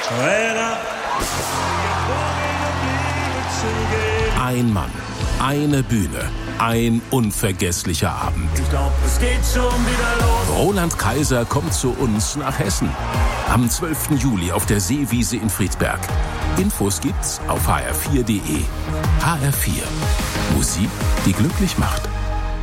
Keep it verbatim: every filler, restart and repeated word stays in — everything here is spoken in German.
Ein Mann, eine Bühne, ein unvergesslicher Abend. Ich glaub, es geht schon wieder los. Roland Kaiser kommt zu uns nach Hessen. Am zwölften Juli auf der Seewiese in Friedberg. Infos gibt's auf h r vier punkt d e. H R vier. Musik, die glücklich macht.